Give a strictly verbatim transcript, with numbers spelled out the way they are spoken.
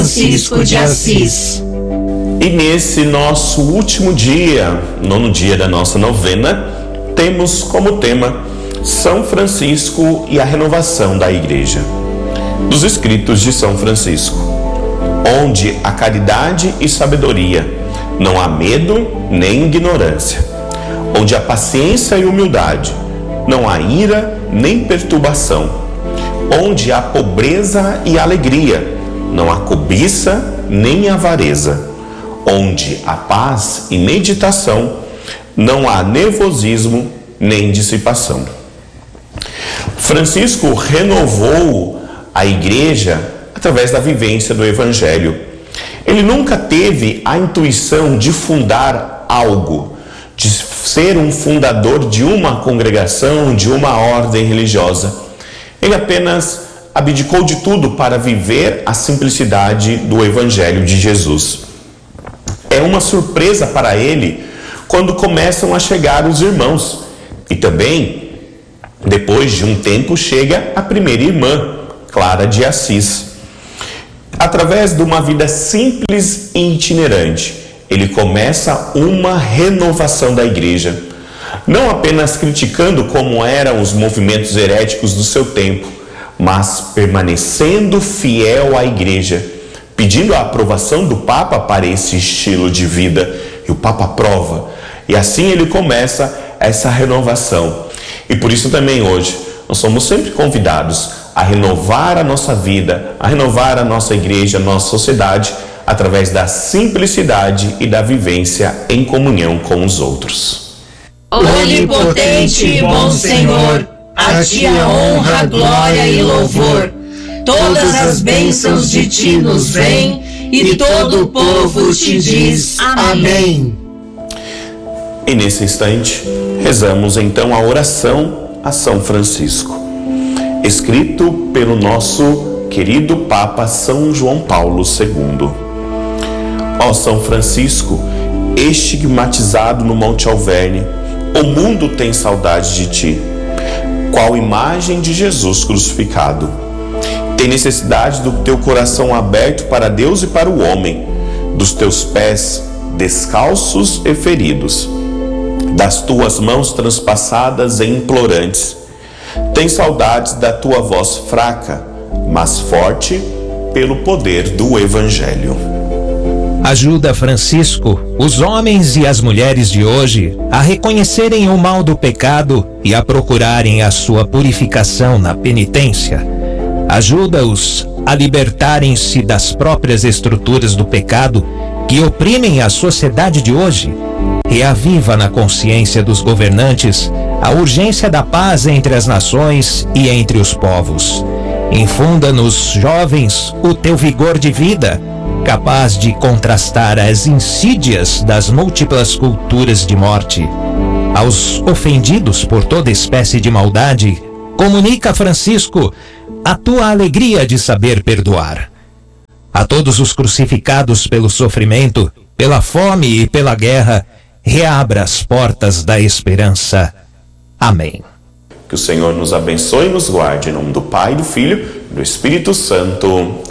Francisco de Assis. E nesse nosso último dia, nono dia da nossa novena, temos como tema São Francisco e a renovação da Igreja. Dos escritos de São Francisco: onde há caridade e sabedoria, não há medo nem ignorância. Onde há paciência e humildade, não há ira nem perturbação. Onde há pobreza e alegria, não há cobiça nem avareza. Onde há paz e meditação, não há nervosismo nem dissipação. Francisco renovou a Igreja através da vivência do Evangelho. Ele nunca teve a intuição de fundar algo, de ser um fundador de uma congregação, de uma ordem religiosa. Ele apenas abdicou de tudo para viver a simplicidade do Evangelho de Jesus. É uma surpresa para ele quando começam a chegar os irmãos. E também, depois de um tempo, chega a primeira irmã, Clara de Assis. Através de uma vida simples e itinerante, ele começa uma renovação da Igreja. Não apenas criticando como eram os movimentos heréticos do seu tempo, mas permanecendo fiel à Igreja, pedindo a aprovação do Papa para esse estilo de vida. E o Papa aprova. E assim ele começa essa renovação. E por isso também hoje nós somos sempre convidados a renovar a nossa vida, a renovar a nossa igreja, a nossa sociedade, através da simplicidade e da vivência em comunhão com os outros. Onipotente e bom Senhor, a Ti a honra, glória e louvor. Todas as bênçãos de Ti nos vêm, e todo o povo Te diz amém. E nesse instante, rezamos então a oração a São Francisco, escrito pelo nosso querido Papa São João Paulo segundo. Ó São Francisco, estigmatizado no Monte Alverne, o mundo tem saudade de ti, qual imagem de Jesus crucificado. Tem necessidade do teu coração aberto para Deus e para o homem, dos teus pés descalços e feridos, das tuas mãos transpassadas e implorantes. Tem saudades da tua voz fraca, mas forte pelo poder do Evangelho. Ajuda, Francisco, os homens e as mulheres de hoje a reconhecerem o mal do pecado e a procurarem a sua purificação na penitência. Ajuda-os a libertarem-se das próprias estruturas do pecado que oprimem a sociedade de hoje. Reaviva na consciência dos governantes a urgência da paz entre as nações e entre os povos. Infunda nos jovens o teu vigor de vida, capaz de contrastar as insídias das múltiplas culturas de morte. Aos ofendidos por toda espécie de maldade, comunica, Francisco, a tua alegria de saber perdoar. A todos os crucificados pelo sofrimento, pela fome e pela guerra, reabra as portas da esperança. Amém. Que o Senhor nos abençoe e nos guarde. Em nome do Pai, do Filho e do Espírito Santo.